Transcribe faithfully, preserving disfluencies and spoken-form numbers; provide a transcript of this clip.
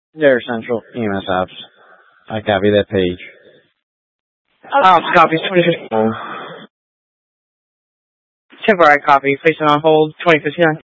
Their Central E M S apps. I copy that page. Oh, oh copy. twenty fifty. Temporary copy. Placing on hold. twenty fifty-nine.